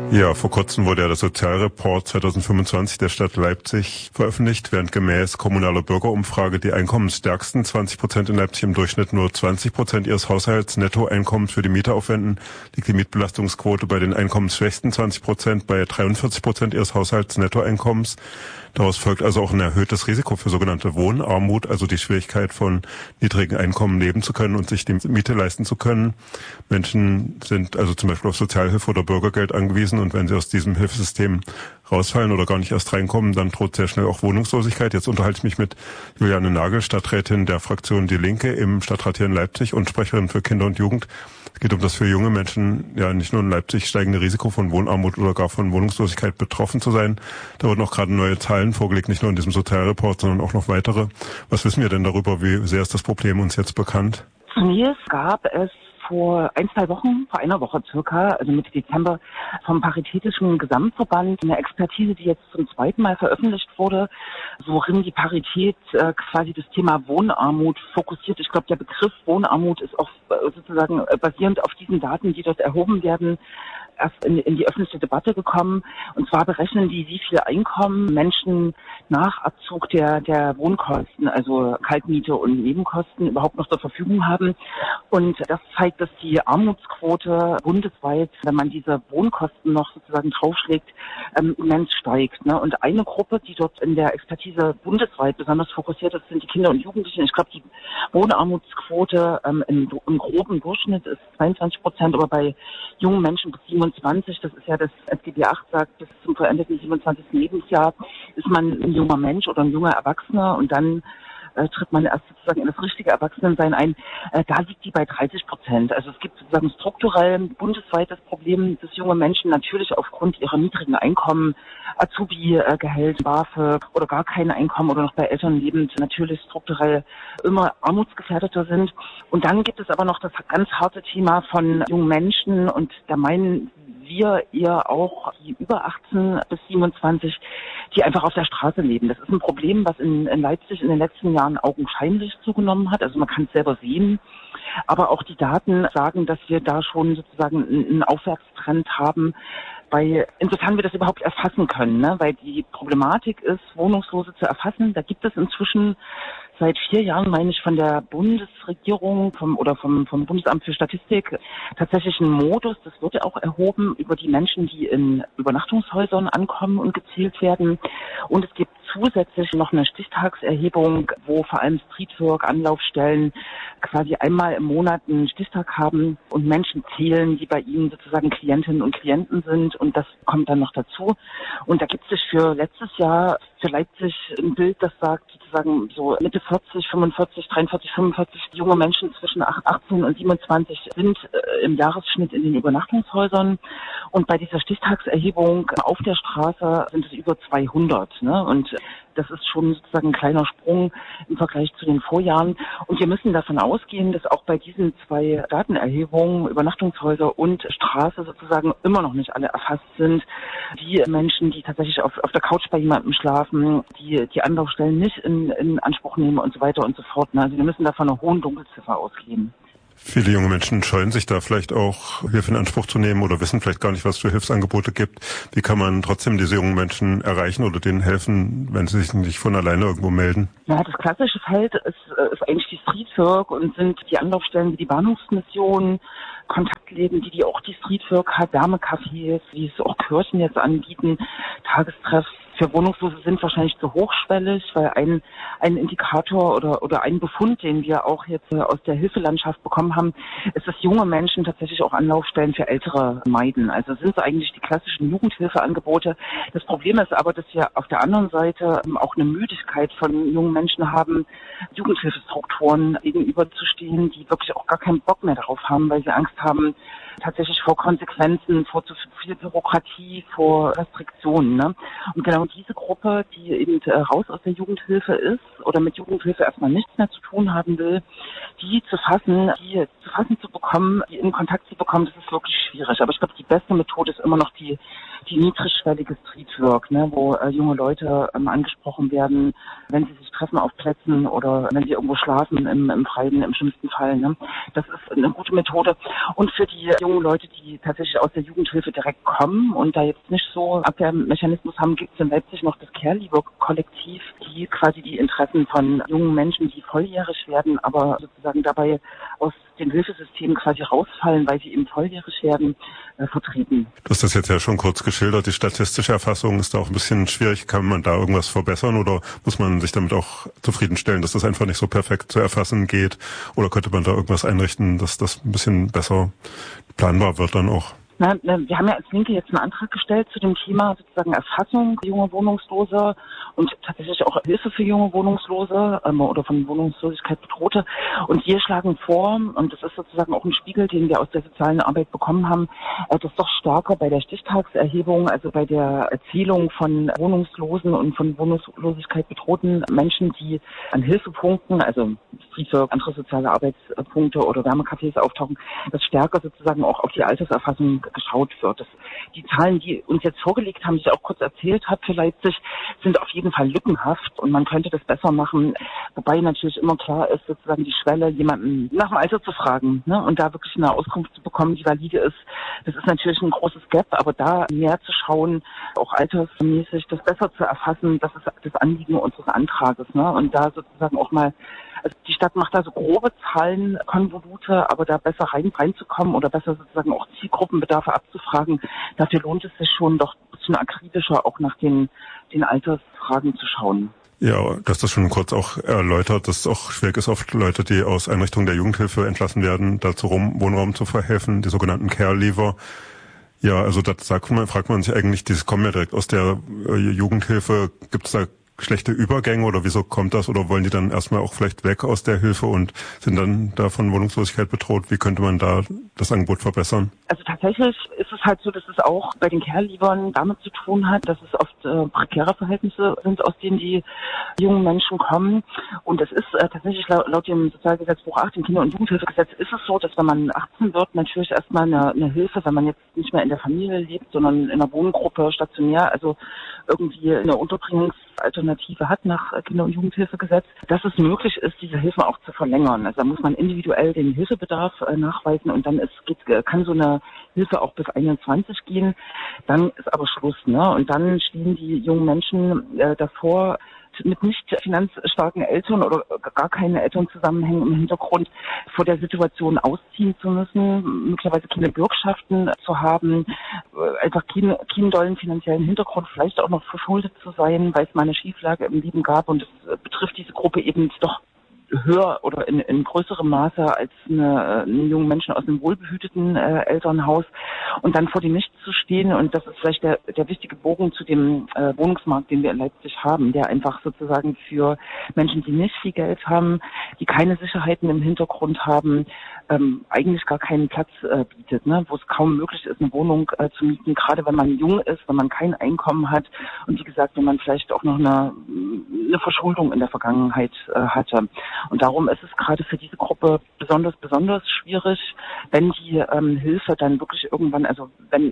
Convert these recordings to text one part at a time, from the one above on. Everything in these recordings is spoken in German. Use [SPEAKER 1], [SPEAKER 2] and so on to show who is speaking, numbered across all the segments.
[SPEAKER 1] Ja, vor kurzem wurde ja der Sozialreport 2025 der Stadt Leipzig veröffentlicht, während gemäß kommunaler Bürgerumfrage die einkommensstärksten 20% in Leipzig im Durchschnitt nur 20% ihres Haushaltsnettoeinkommens für die Miete aufwenden, liegt die Mietbelastungsquote bei den einkommensschwächsten 20% bei 43% ihres Haushaltsnettoeinkommens. Daraus folgt also auch ein erhöhtes Risiko für sogenannte Wohnarmut, also die Schwierigkeit von niedrigen Einkommen leben zu können und sich die Miete leisten zu können. Menschen sind also zum Beispiel auf Sozialhilfe oder Bürgergeld angewiesen und wenn sie aus diesem Hilfssystem rausfallen oder gar nicht erst reinkommen, dann droht sehr schnell auch Wohnungslosigkeit. Jetzt unterhalte ich mich mit Juliane Nagel, Stadträtin der Fraktion Die Linke im Stadtrat hier in Leipzig und Sprecherin für Kinder und Jugend. Es geht um das für junge Menschen ja nicht nur in Leipzig steigende Risiko von Wohnarmut oder gar von Wohnungslosigkeit betroffen zu sein. Da wurden auch gerade neue Zahlen vorgelegt, nicht nur in diesem Sozialreport, sondern auch noch weitere. Was wissen wir denn darüber? Wie sehr ist das Problem uns jetzt bekannt?
[SPEAKER 2] Zunächst gab es vor einer Woche circa, also Mitte Dezember, vom Paritätischen Gesamtverband eine Expertise, die jetzt zum zweiten Mal veröffentlicht wurde, worin die Parität quasi das Thema Wohnarmut fokussiert. Ich glaube, der Begriff Wohnarmut ist auch sozusagen basierend auf diesen Daten, die dort erhoben werden, erst in die öffentliche Debatte gekommen. Und zwar berechnen die, wie viel Einkommen Menschen nach Abzug der Wohnkosten, also Kaltmiete und Nebenkosten, überhaupt noch zur Verfügung haben. Und das zeigt, dass die Armutsquote bundesweit, wenn man diese Wohnkosten noch sozusagen draufschlägt, immens steigt. Ne? Und eine Gruppe, die dort in der Expertise bundesweit besonders fokussiert ist, sind die Kinder und Jugendlichen. Ich glaube, die Wohnarmutsquote im groben Durchschnitt ist 22%, aber bei jungen Menschen bis 27, das ist ja das SGB VIII sagt, bis zum vollendeten 27. Lebensjahr ist man ein junger Mensch oder ein junger Erwachsener und dann tritt man erst sozusagen in das richtige Erwachsenensein ein. Da liegt die bei 30%. Also es gibt sozusagen strukturell bundesweit das Problem, dass junge Menschen natürlich aufgrund ihrer niedrigen Einkommen, Azubi-Gehalt, BAföG oder gar kein Einkommen oder noch bei Eltern lebend, natürlich strukturell immer armutsgefährdeter sind. Und dann gibt es aber noch das ganz harte Thema von jungen Menschen und da meinen wir eher auch die über 18 bis 27, die einfach auf der Straße leben. Das ist ein Problem, was in Leipzig in den letzten Jahren augenscheinlich zugenommen hat. Also man kann es selber sehen. Aber auch die Daten sagen, dass wir da schon sozusagen einen Aufwärtstrend haben, insofern wir das überhaupt erfassen können, ne? Weil die Problematik ist, Wohnungslose zu erfassen. Da gibt es inzwischen seit 4 Jahren, meine ich, von der Bundesregierung vom Bundesamt für Statistik tatsächlich einen Modus, das wird ja auch erhoben über die Menschen, die in Übernachtungshäusern ankommen und gezählt werden. Und es gibt zusätzlich noch eine Stichtagserhebung, wo vor allem Streetwork, Anlaufstellen quasi einmal im Monat einen Stichtag haben und Menschen zählen, die bei ihnen sozusagen Klientinnen und Klienten sind und das kommt dann noch dazu. Und da gibt es für letztes Jahr für Leipzig ein Bild, das sagt sozusagen so Mitte 40, 45, 43, 45 junge Menschen zwischen 18 und 27 sind im Jahresschnitt in den Übernachtungshäusern und bei dieser Stichtagserhebung auf der Straße sind es über 200. Ne? Und das ist schon sozusagen ein kleiner Sprung im Vergleich zu den Vorjahren. Und wir müssen davon ausgehen, dass auch bei diesen 2 Datenerhebungen, Übernachtungshäuser und Straße sozusagen immer noch nicht alle erfasst sind. Die Menschen, die tatsächlich auf der Couch bei jemandem schlafen, die Anlaufstellen nicht in Anspruch nehmen und so weiter und so fort. Also wir müssen davon einer hohen Dunkelziffer ausgehen.
[SPEAKER 1] Viele junge Menschen scheuen sich da vielleicht auch, Hilfe in Anspruch zu nehmen oder wissen vielleicht gar nicht, was es für Hilfsangebote gibt. Wie kann man trotzdem diese jungen Menschen erreichen oder denen helfen, wenn sie sich nicht von alleine irgendwo melden?
[SPEAKER 2] Ja, das klassische Feld ist eigentlich die Streetwork und sind die Anlaufstellen wie die Bahnhofsmission, Kontaktläden, die auch die Streetwork hat, Wärmecafés, wie es auch Kirchen jetzt anbieten, Tagestreffs. Für Wohnungslose sind wahrscheinlich zu hochschwellig, weil ein Indikator oder ein Befund, den wir auch jetzt aus der Hilfelandschaft bekommen haben, ist, dass junge Menschen tatsächlich auch Anlaufstellen für Ältere meiden. Also sind es eigentlich die klassischen Jugendhilfeangebote. Das Problem ist aber, dass wir auf der anderen Seite auch eine Müdigkeit von jungen Menschen haben, Jugendhilfestrukturen gegenüberzustehen, die wirklich auch gar keinen Bock mehr darauf haben, weil sie Angst haben, tatsächlich vor Konsequenzen, vor zu viel Bürokratie, vor Restriktionen. Ne? Und genau diese Gruppe, die eben raus aus der Jugendhilfe ist oder mit Jugendhilfe erstmal nichts mehr zu tun haben will, die zu fassen zu bekommen, die in Kontakt zu bekommen, das ist wirklich schwierig. Aber ich glaube, die beste Methode ist immer noch die die niedrigschwellige Streetwork, ne, wo junge Leute angesprochen werden, wenn sie sich treffen auf Plätzen oder wenn sie irgendwo schlafen im Freien, im schlimmsten Fall. Ne. Das ist eine gute Methode. Und für die jungen Leute, die tatsächlich aus der Jugendhilfe direkt kommen und da jetzt nicht so Abwehrmechanismus haben, gibt es in Leipzig noch das Care-Liebe-Kollektiv, die quasi die Interessen von jungen Menschen, die volljährig werden, aber sozusagen dabei aus dem Hilfesystem quasi rausfallen, weil sie eben volljährig werden, vertreten.
[SPEAKER 1] Du hast das jetzt ja schon kurz geschildert. Die statistische Erfassung ist da auch ein bisschen schwierig. Kann man da irgendwas verbessern oder muss man sich damit auch zufriedenstellen, dass das einfach nicht so perfekt zu erfassen geht? Oder könnte man da irgendwas einrichten, dass das ein bisschen besser planbar wird dann auch?
[SPEAKER 2] Wir haben ja als Linke jetzt einen Antrag gestellt zu dem Thema sozusagen Erfassung junger Wohnungslose und tatsächlich auch Hilfe für junge Wohnungslose oder von Wohnungslosigkeit Bedrohte. Und wir schlagen vor, und das ist sozusagen auch ein Spiegel, den wir aus der sozialen Arbeit bekommen haben, dass doch stärker bei der Stichtagserhebung, also bei der Erzählung von Wohnungslosen und von Wohnungslosigkeit bedrohten Menschen, die an Hilfepunkten, also Streetwork, andere soziale Arbeitspunkte oder Wärmecafés auftauchen, dass stärker sozusagen auch auf die Alterserfassung geschaut wird. Die Zahlen, die uns jetzt vorgelegt haben, die ich auch kurz erzählt habe für Leipzig, sind auf jeden Fall lückenhaft und man könnte das besser machen, wobei natürlich immer klar ist, sozusagen die Schwelle, jemanden nach dem Alter zu fragen, ne, und da wirklich eine Auskunft zu bekommen, die valide ist. Das ist natürlich ein großes Gap, aber da mehr zu schauen, auch altersmäßig, das besser zu erfassen, das ist das Anliegen unseres Antrages, ne, und da sozusagen auch mal, also die Stadt macht da so grobe Zahlenkonvolute, aber da besser reinzukommen oder besser sozusagen auch Zielgruppenbedarfe abzufragen, dafür lohnt es sich schon doch ein bisschen akribischer auch nach den Altersfragen zu schauen.
[SPEAKER 1] Ja, dass das schon kurz auch erläutert, dass es auch schwierig ist, oft Leute, die aus Einrichtungen der Jugendhilfe entlassen werden, dazu Wohnraum zu verhelfen, die sogenannten Care-Leaver. Ja, also da fragt man sich eigentlich, die kommen ja direkt aus der Jugendhilfe, gibt es da schlechte Übergänge oder wieso kommt das? Oder wollen die dann erstmal auch vielleicht weg aus der Hilfe und sind dann da von Wohnungslosigkeit bedroht? Wie könnte man da das Angebot verbessern?
[SPEAKER 2] Also tatsächlich ist es halt so, dass es auch bei den Care-Liebern damit zu tun hat, dass es oft prekäre Verhältnisse sind, aus denen die jungen Menschen kommen. Und es ist tatsächlich laut dem Sozialgesetzbuch 8, dem Kinder- und Jugendhilfegesetz, ist es so, dass wenn man 18 wird, natürlich erstmal eine Hilfe, wenn man jetzt nicht mehr in der Familie lebt, sondern in einer Wohngruppe stationär, also irgendwie eine Unterbringungsalternative hat nach Kinder- und Jugendhilfegesetz, dass es möglich ist, diese Hilfen auch zu verlängern. Also da muss man individuell den Hilfebedarf nachweisen und dann kann so eine Hilfe auch bis 21 gehen. Dann ist aber Schluss, ne? Und dann stehen die jungen Menschen davor, mit nicht finanzstarken Eltern oder gar keine Elternzusammenhänge im Hintergrund vor der Situation ausziehen zu müssen, möglicherweise keine Bürgschaften zu haben, einfach keinen dollen finanziellen Hintergrund, vielleicht auch noch verschuldet zu sein, weil es mal eine Schieflage im Leben gab und es betrifft diese Gruppe eben doch höher oder in größerem Maße als einen jungen Menschen aus einem wohlbehüteten Elternhaus und dann vor dem Nichts zu stehen. Und das ist vielleicht der wichtige Bogen zu dem Wohnungsmarkt, den wir in Leipzig haben, der einfach sozusagen für Menschen, die nicht viel Geld haben, die keine Sicherheiten im Hintergrund haben, eigentlich gar keinen Platz bietet, ne? Wo es kaum möglich ist, eine Wohnung zu mieten, gerade wenn man jung ist, wenn man kein Einkommen hat und wie gesagt, wenn man vielleicht auch noch eine Verschuldung in der Vergangenheit hatte. Und darum ist es gerade für diese Gruppe besonders schwierig, wenn die Hilfe dann wirklich irgendwann, also wenn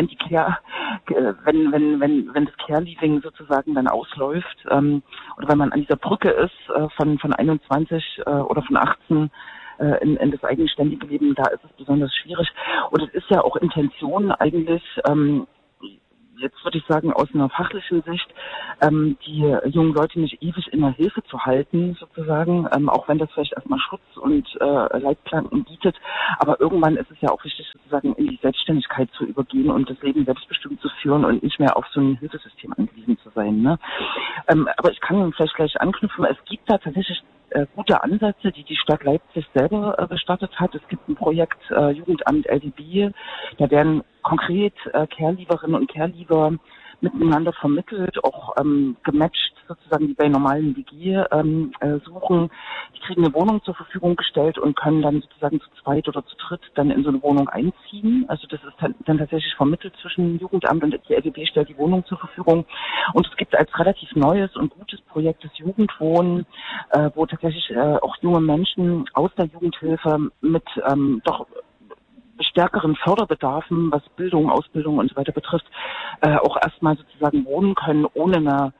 [SPEAKER 2] das Care-Leaving sozusagen dann ausläuft oder wenn man an dieser Brücke ist von 21 oder von 18 in das eigenständige Leben, da ist es besonders schwierig. Und es ist ja auch Intention eigentlich, jetzt würde ich sagen, aus einer fachlichen Sicht, die jungen Leute nicht ewig in der Hilfe zu halten, sozusagen, auch wenn das vielleicht erstmal Schutz und Leitplanken bietet. Aber irgendwann ist es ja auch wichtig, sozusagen in die Selbstständigkeit zu übergehen und das Leben selbstbestimmt zu führen und nicht mehr auf so ein Hilfesystem angewiesen zu sein. Ne? Aber ich kann vielleicht gleich anknüpfen, es gibt da tatsächlich gute Ansätze, die Stadt Leipzig selber gestartet hat. Es gibt ein Projekt Jugendamt LDB, da werden konkret Care-Lieberinnen und Care-Lieber miteinander vermittelt, auch gematcht sozusagen wie bei normalen WG-Suchen. Die kriegen eine Wohnung zur Verfügung gestellt und können dann sozusagen zu zweit oder zu dritt dann in so eine Wohnung einziehen. Also das ist dann tatsächlich vermittelt zwischen Jugendamt und die LDB stellt die Wohnung zur Verfügung. Und es gibt als relativ neues und gutes Projekt das Jugendwohnen, wo tatsächlich auch junge Menschen aus der Jugendhilfe mit doch stärkeren Förderbedarfen, was Bildung, Ausbildung und so weiter betrifft, auch erstmal sozusagen wohnen können, ohne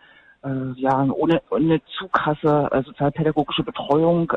[SPEAKER 2] eine zu krasse sozialpädagogische Betreuung.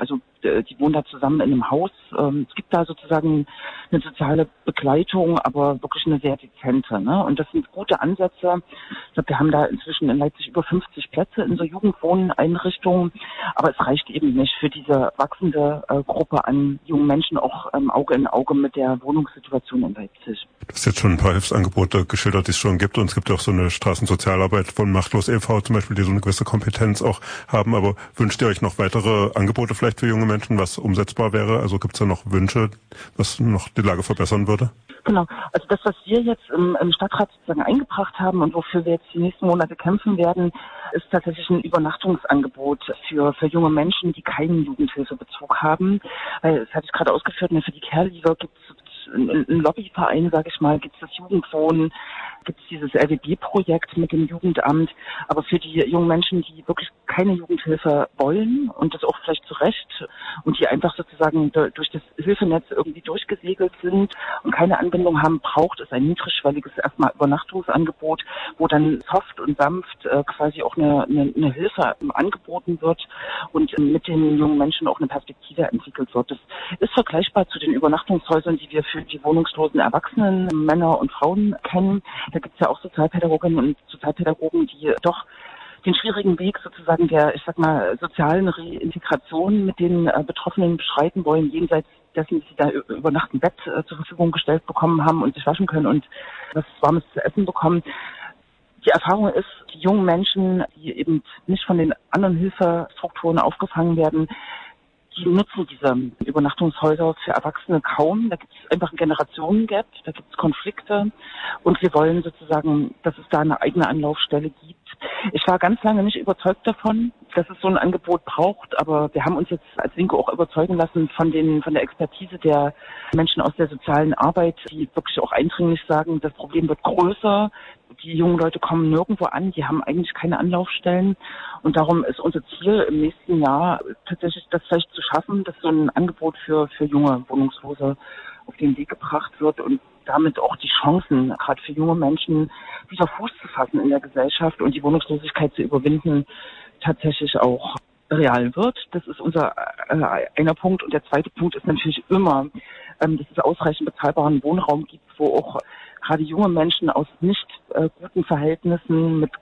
[SPEAKER 2] Die wohnen da zusammen in einem Haus. Es gibt da sozusagen eine soziale Begleitung, aber wirklich eine sehr dezente. Ne? Und das sind gute Ansätze. Ich glaube, wir haben da inzwischen in Leipzig über 50 Plätze in so Jugendwohneinrichtungen. Aber es reicht eben nicht für diese wachsende Gruppe an jungen Menschen, auch Auge in Auge mit der Wohnungssituation in Leipzig.
[SPEAKER 1] Du hast jetzt schon ein paar Hilfsangebote geschildert, die es schon gibt. Und es gibt auch so eine Straßensozialarbeit von Machtlos e.V. zum Beispiel, die so eine gewisse Kompetenz auch haben. Aber wünscht ihr euch noch weitere Angebote vielleicht für junge Menschen, was umsetzbar wäre? Also gibt es da noch Wünsche, was noch die Lage verbessern würde?
[SPEAKER 2] Genau. Also das, was wir jetzt im Stadtrat sozusagen eingebracht haben und wofür wir jetzt die nächsten Monate kämpfen werden, ist tatsächlich ein Übernachtungsangebot für junge Menschen, die keinen Jugendhilfebezug haben. Weil, das hatte ich gerade ausgeführt, für die Care-Leaver gibt es einen Lobbyverein, sage ich mal, gibt es das Jugendwohnen, gibt es dieses LWB-Projekt mit dem Jugendamt. Aber für die jungen Menschen, die wirklich keine Jugendhilfe wollen und das auch vielleicht zu Recht und die einfach sozusagen durch das Hilfenetz irgendwie durchgesegelt sind und keine Anbindung haben, braucht es ein niedrigschwelliges erstmal Übernachtungsangebot, wo dann soft und sanft quasi auch eine Hilfe angeboten wird und mit den jungen Menschen auch eine Perspektive entwickelt wird. Das ist vergleichbar zu den Übernachtungshäusern, die wir für die wohnungslosen Erwachsenen, Männer und Frauen kennen. Da gibt es ja auch Sozialpädagoginnen und Sozialpädagogen, die doch den schwierigen Weg sozusagen der, ich sag mal, sozialen Reintegration mit den Betroffenen beschreiten wollen, jenseits dessen, dass sie da über Nacht ein Bett zur Verfügung gestellt bekommen haben und sich waschen können und was Warmes zu essen bekommen. Die Erfahrung ist, die jungen Menschen, die eben nicht von den anderen Hilfestrukturen aufgefangen werden, die nutzen diese Übernachtungshäuser für Erwachsene kaum. Da gibt es einfach ein Generationengap, da gibt es Konflikte und wir wollen sozusagen, dass es da eine eigene Anlaufstelle gibt. Ich war ganz lange nicht überzeugt davon, dass es so ein Angebot braucht, aber wir haben uns jetzt als Linke auch überzeugen lassen von der Expertise der Menschen aus der sozialen Arbeit, die wirklich auch eindringlich sagen, das Problem wird größer. Die jungen Leute kommen nirgendwo an, die haben eigentlich keine Anlaufstellen und darum ist unser Ziel im nächsten Jahr tatsächlich das vielleicht zu schaffen, dass so ein Angebot für junge Wohnungslose auf den Weg gebracht wird und damit auch die Chancen, gerade für junge Menschen, wieder Fuß zu fassen in der Gesellschaft und die Wohnungslosigkeit zu überwinden, tatsächlich auch real wird. Das ist unser einer Punkt. Und der zweite Punkt ist natürlich immer, dass es ausreichend bezahlbaren Wohnraum gibt, wo auch gerade junge Menschen aus nicht guten Verhältnissen mit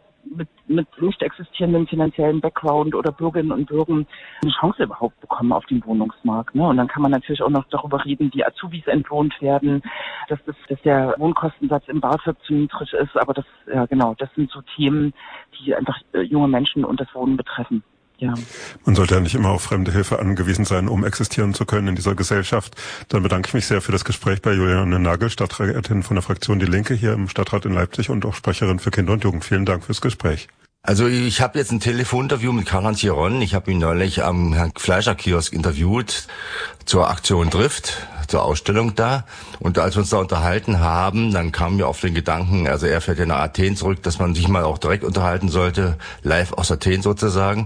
[SPEAKER 2] nicht existierendem finanziellen Background oder Bürgerinnen und Bürgern eine Chance überhaupt bekommen auf dem Wohnungsmarkt. Ne? Und dann kann man natürlich auch noch darüber reden, wie Azubis entlohnt werden, dass der Wohnkostensatz im BAföG zu niedrig ist. Aber das sind so Themen, die einfach junge Menschen und das Wohnen betreffen. Ja.
[SPEAKER 1] Man sollte ja nicht immer auf fremde Hilfe angewiesen sein, um existieren zu können in dieser Gesellschaft. Dann bedanke ich mich sehr für das Gespräch bei Juliane Nagel, Stadträtin von der Fraktion Die Linke hier im Stadtrat in Leipzig und auch Sprecherin für Kinder und Jugend. Vielen Dank fürs Gespräch.
[SPEAKER 3] Also ich habe jetzt ein Telefoninterview mit Karl-Heinz Chiron. Ich habe ihn neulich am Herrn Fleischer-Kiosk interviewt zur Aktion Drift, zur Ausstellung da. Und als wir uns da unterhalten haben, dann kam mir auf den Gedanken, also er fährt ja nach Athen zurück, dass man sich mal auch direkt unterhalten sollte, live aus Athen sozusagen.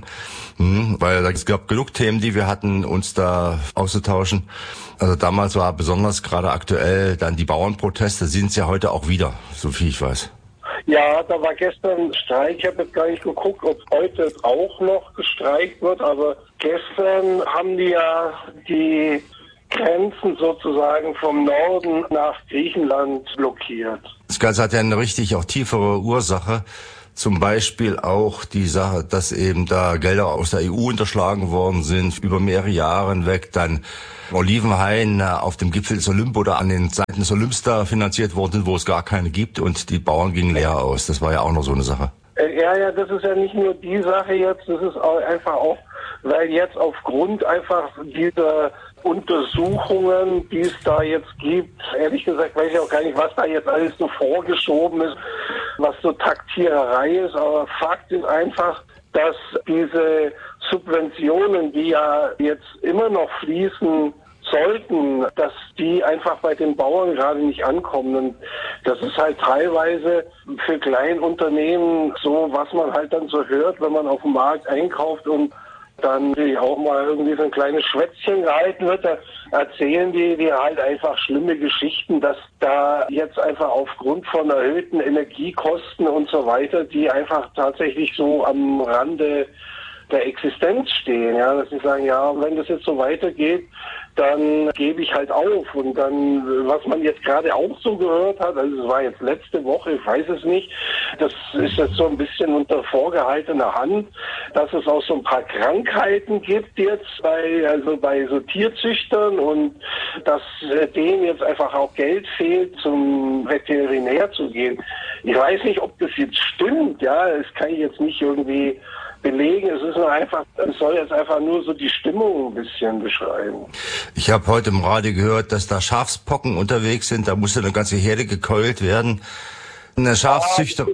[SPEAKER 3] Weil es gab genug Themen, die wir hatten, uns da auszutauschen. Also damals war besonders gerade aktuell dann die Bauernproteste, sind es ja heute auch wieder, so viel ich weiß.
[SPEAKER 4] Ja, da war gestern Streik. Ich habe jetzt gar nicht geguckt, ob heute auch noch gestreikt wird, aber gestern haben die ja die Grenzen sozusagen vom Norden nach Griechenland blockiert.
[SPEAKER 3] Das Ganze hat ja eine richtig auch tiefere Ursache. Zum Beispiel auch die Sache, dass eben da Gelder aus der EU unterschlagen worden sind, über mehrere Jahre hinweg, dann Olivenhain auf dem Gipfel des Olymp oder an den Seiten des Olymps da finanziert worden sind, wo es gar keine gibt und die Bauern gingen leer aus. Das war ja auch noch so eine Sache.
[SPEAKER 4] Ja, das ist ja nicht nur die Sache jetzt, das ist auch einfach auch, weil jetzt aufgrund einfach dieser Untersuchungen, die es da jetzt gibt, ehrlich gesagt weiß ich auch gar nicht, was da jetzt alles so vorgeschoben ist, was so Taktiererei ist, aber Fakt ist einfach, dass diese Subventionen, die ja jetzt immer noch fließen sollten, dass die einfach bei den Bauern gerade nicht ankommen. Und das ist halt teilweise für Kleinunternehmen so, was man halt dann so hört, wenn man auf dem Markt einkauft und dann auch mal irgendwie so ein kleines Schwätzchen gehalten wird, da erzählen die halt einfach schlimme Geschichten, dass da jetzt einfach aufgrund von erhöhten Energiekosten und so weiter, die einfach tatsächlich so am Rande der Existenz stehen, ja, dass sie sagen, ja, wenn das jetzt so weitergeht, dann gebe ich halt auf. Und dann, was man jetzt gerade auch so gehört hat, also es war jetzt letzte Woche, ich weiß es nicht, das ist jetzt so ein bisschen unter vorgehaltener Hand, dass es auch so ein paar Krankheiten gibt jetzt bei so Tierzüchtern und dass denen jetzt einfach auch Geld fehlt, zum Veterinär zu gehen. Ich weiß nicht, ob das jetzt stimmt, ja, das kann ich jetzt nicht irgendwie belegen. Es soll jetzt einfach nur so die Stimmung ein bisschen beschreiben.
[SPEAKER 3] Ich habe heute im Radio gehört, dass da Schafspocken unterwegs sind. Da musste eine ganze Herde gekeult werden. Eine Schafszüchter.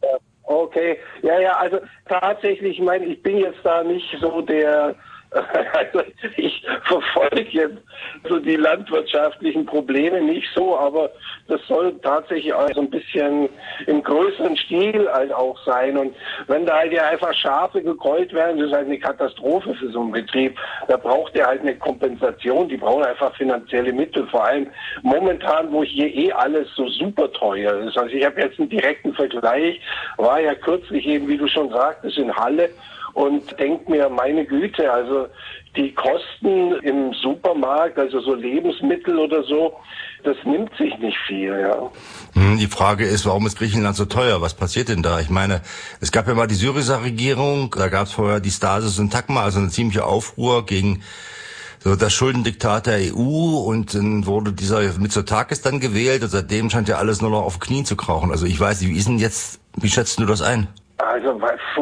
[SPEAKER 4] Okay. Ja, also tatsächlich, ich meine, ich bin jetzt da nicht so der, also ich verfolge jetzt so die landwirtschaftlichen Probleme nicht so, aber das soll tatsächlich auch so ein bisschen im größeren Stil halt auch sein. Und wenn da halt ja einfach Schafe gekeult werden, das ist halt eine Katastrophe für so einen Betrieb. Da braucht er halt eine Kompensation, die brauchen einfach finanzielle Mittel, vor allem momentan, wo hier alles so super teuer ist. Also ich habe jetzt einen direkten Vergleich, war ja kürzlich eben, wie du schon sagtest, in Halle, und denk mir, meine Güte, also die Kosten im Supermarkt, also so Lebensmittel oder so, das nimmt sich nicht viel, ja.
[SPEAKER 3] Die Frage ist, warum ist Griechenland so teuer? Was passiert denn da? Ich meine, es gab ja mal die Syriza-Regierung, da gab es vorher die Stasis und Takma, also eine ziemliche Aufruhr gegen so das Schuldendiktat der EU, und dann wurde dieser Mitsotakis dann gewählt und seitdem scheint ja alles nur noch auf Knien zu krauchen. Also ich weiß nicht, wie schätzt du das ein?
[SPEAKER 4] Also,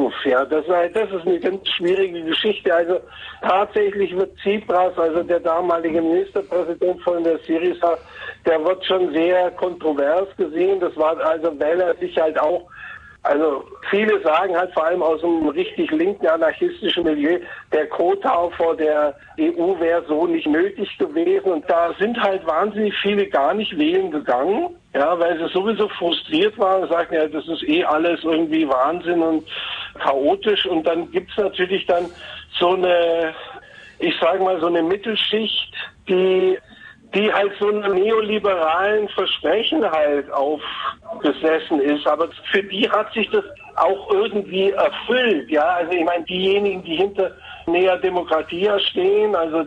[SPEAKER 4] das ist eine ganz schwierige Geschichte. Also, tatsächlich wird Tsipras, also der damalige Ministerpräsident von der Syriza, der wird schon sehr kontrovers gesehen. Das war also, weil er sich halt auch, also viele sagen halt vor allem aus einem richtig linken anarchistischen Milieu, der Kotau vor der EU wäre so nicht nötig gewesen. Und da sind halt wahnsinnig viele gar nicht wählen gegangen. Ja, weil sie sowieso frustriert waren und sagten, ja, das ist alles irgendwie Wahnsinn und chaotisch. Und dann gibt's natürlich dann so eine, ich sage mal, so eine Mittelschicht, die halt so einem neoliberalen Versprechen halt aufgesessen ist. Aber für die hat sich das auch irgendwie erfüllt. Ja, also ich meine, diejenigen, die hinter Nea Demokratia stehen, also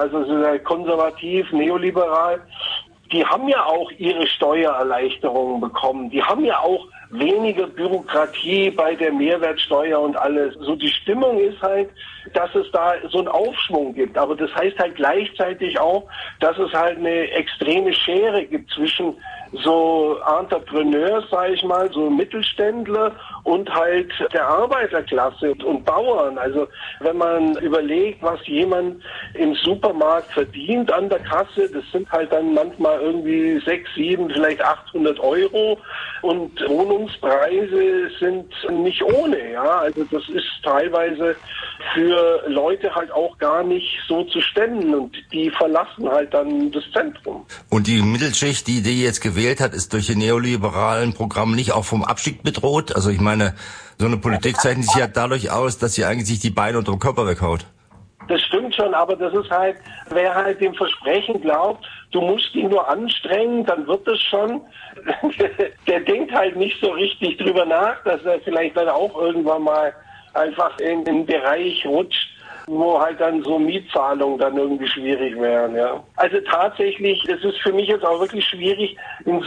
[SPEAKER 4] so konservativ, neoliberal, die haben ja auch ihre Steuererleichterungen bekommen. Die haben ja auch weniger Bürokratie bei der Mehrwertsteuer und alles. So die Stimmung ist halt, dass es da so einen Aufschwung gibt. Aber das heißt halt gleichzeitig auch, dass es halt eine extreme Schere gibt zwischen so Entrepreneurs, sage ich mal, so Mittelständler und halt der Arbeiterklasse und Bauern. Also wenn man überlegt, was jemand im Supermarkt verdient an der Kasse, das sind halt dann manchmal irgendwie 600, 700, vielleicht 800 Euro, und Wohnungspreise sind nicht ohne. Ja, also das ist teilweise für Leute halt auch gar nicht so zu stemmen, und die verlassen halt dann das Zentrum.
[SPEAKER 3] Und die Mittelschicht, die jetzt gewählt hat, ist durch die neoliberalen Programme nicht auch vom Abstieg bedroht? Also ich meine, so eine Politik zeichnet sich ja dadurch aus, dass sie eigentlich sich die Beine unter dem Körper weghaut.
[SPEAKER 4] Das stimmt schon, aber das ist halt, wer halt dem Versprechen glaubt, du musst ihn nur anstrengen, dann wird es schon. Der denkt halt nicht so richtig drüber nach, dass er vielleicht dann auch irgendwann mal einfach in den Bereich rutscht, wo halt dann so Mietzahlungen dann irgendwie schwierig wären, ja. Also tatsächlich, es ist für mich jetzt auch wirklich schwierig,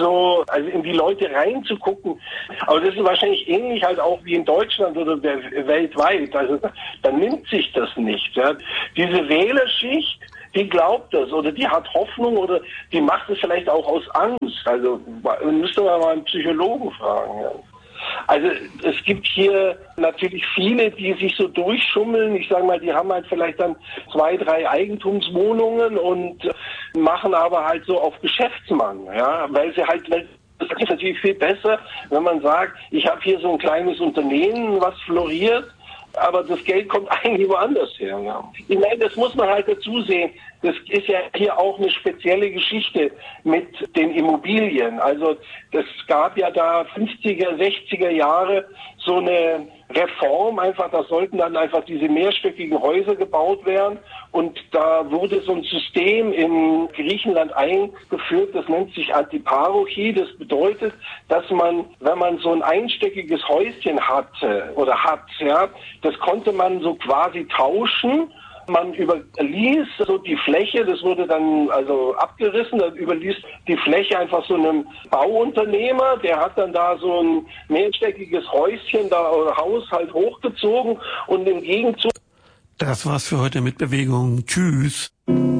[SPEAKER 4] in die Leute reinzugucken. Aber das ist wahrscheinlich ähnlich halt auch wie in Deutschland oder weltweit. Also da nimmt sich das nicht, ja. Diese Wählerschicht, die glaubt das oder die hat Hoffnung oder die macht es vielleicht auch aus Angst. Also müsste man mal einen Psychologen fragen, ja. Also es gibt hier natürlich viele, die sich so durchschummeln. Ich sage mal, die haben halt vielleicht dann 2, 3 Eigentumswohnungen und machen aber halt so auf Geschäftsmann, ja, weil das ist natürlich viel besser, wenn man sagt, ich habe hier so ein kleines Unternehmen, was floriert, aber das Geld kommt eigentlich woanders her. Ja. Ich meine, das muss man halt dazu sehen. das ist ja hier auch eine spezielle Geschichte mit den Immobilien. Also es gab ja da 50er, 60er Jahre so eine Reform, einfach, da sollten dann einfach diese mehrstöckigen Häuser gebaut werden und da wurde so ein System in Griechenland eingeführt, das nennt sich Antiparochie. Das bedeutet, dass man, wenn man so ein einstöckiges Häuschen hatte oder hat, ja, das konnte man so quasi tauschen. Man überließ so die Fläche, das wurde dann also abgerissen, dann überließ die Fläche einfach so einem Bauunternehmer, der hat dann da so ein mehrstöckiges Häuschen da oder Haus halt hochgezogen und im Gegenzug.
[SPEAKER 5] Das war's für heute mit Bewegung. Tschüss.